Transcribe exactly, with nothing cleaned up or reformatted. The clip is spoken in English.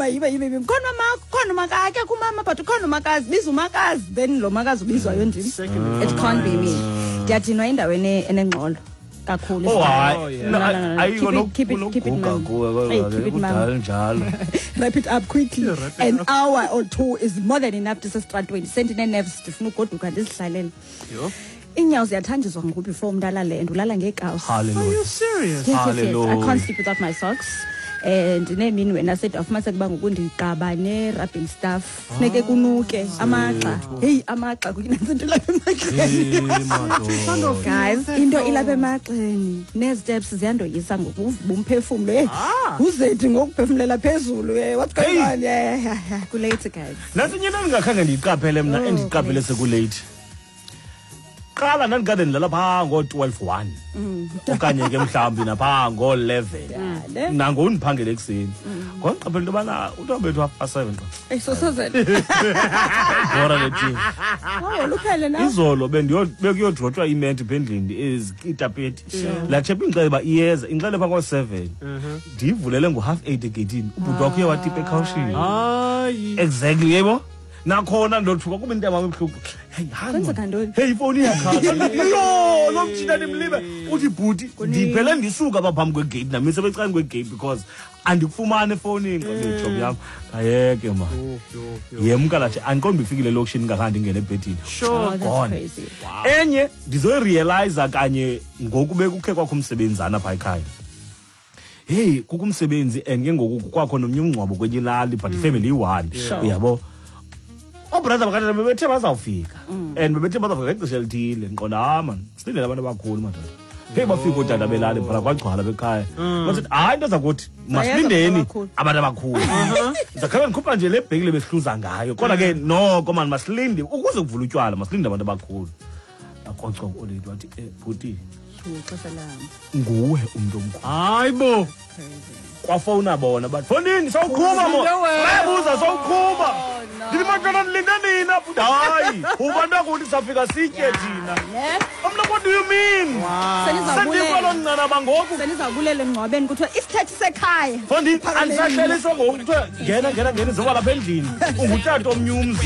bayiba yibe khona mama khona makake kumama but khona makazi biza umakazi then lo makazi ubizwayo ndini. It can't be me. Ndiyadinwa endaweni enengxolo kakhulu. Oh hayi. Ayiko nokuguga kuwe kodwa njalo. Wrap it up quickly. An hour or two is more than enough to sestratweni. Sendine nerves ndifuna ugoduka ndizihlalele. Yo. Inyawo ziyathanjiswa ngoku before umuntu alale and ulala ngegauss. Are you serious? Yes, yes, yes. I can't sleep without my socks. And nemini wena said afumase kuba ngokundiqaba ne rubbing stuff funeke kunuke amagxa hey amagxa kunanto lapha emagxeni guys into ilapha emagxeni ne steps ziyandoyisa ngokubumphefumulo hey uzethi ngokuphefumulela phezulu hey what's going on yeah ku late guys nathi nyina ngakhange ndiqaphele mina endiqaphele seku late qala nandikade ndilala pha ngo twelve one okanye ke mhlawumbi napha ngo eleven nango undiphangele ekseni ngoqaphela into bana utobethu half past seven hey so so that ngora lethi oh luphele na izolo bendiyo bekuyodrotshwa imenti pendlini izitapeti la chepe inceba iyeza inxele pha ngo seven ndivulele ngo half eight egedini ubhuti wakho uyawatipa ekhawushini hayi exactly yebo nakhona ndothuka kuba into yami emhlupho hey kwenza kandoni hey ifoni yakhala yo lomtshina nimlibe uthi bhuti ndiphele ndisuka apha phambi kwegate nami sebecane kwegate because andikufumane efoni ngejob yami ayeke ma yemka la nje andiqondi bifikile lokushini ngakhange ngene ebhedini sure gone enye ndizorealize kanye ngokube kukhe kwakho umsebenzana pha ekhaya hey kukumsebenzi and ke ngoku kwakho nomnye umngcwabo kwenye lali but family one uyabo oh brother bakade bebethe bazawufika and bebethe bazawufika ixesha elithile ngiqonda ha man silindele abantu abakhulu madoda hey bafika udada belali phela kwagcwala bekhaya bathi hayi into zakuthi masilindeni abantu abakhulu zakhaba ngikhupha nje le bhekile besihluza ngayo kodwa ke noko man masilinde ukuze kuvula utywala masilinde abantu abakhulu akonco oledi wathi eh bhuti xesha lami nguwe umuntu omkhulu hayibo kwafona bona bathi fonini sawuqhuma mo bayabuza sawuqhuma ndimatana nilinde nina futhi hayi ubantu akuthi safika sitye thina amna what do you mean senizabulela nina bangoku senizabulele emngcwabeni kuthiwa isithethe sekhaya fondi andisahlele songo kuthiwa ngena ngena ngena zokwalapha endlini ungutata omnyumzi